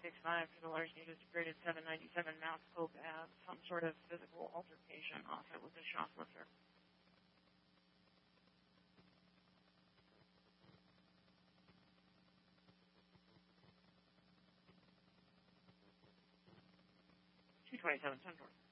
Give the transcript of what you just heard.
for the large needed degraded 797 Mount Hope Ave. Some sort of physical altercation off it with a shoplifter. $227, 10 door.